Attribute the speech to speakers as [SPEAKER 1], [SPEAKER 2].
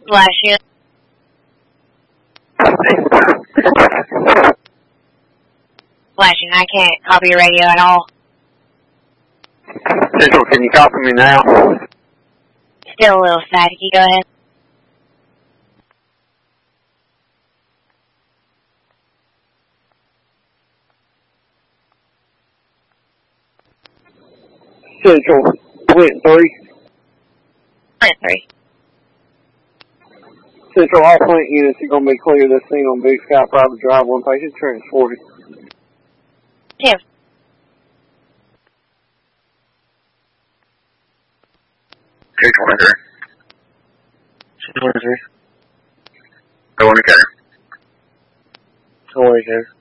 [SPEAKER 1] Flashing. Flashing, I can't copy your radio at all.
[SPEAKER 2] Central, can you copy me now?
[SPEAKER 1] Still a little staticky, go ahead.
[SPEAKER 2] Central, Flint 3.
[SPEAKER 1] Flint 3.
[SPEAKER 2] Central, all Flint units are going to be clear this scene on Big Sky Private Drive, one patient transported.
[SPEAKER 1] Yeah.
[SPEAKER 2] Okay, 23. 23. Go on again. Go on again.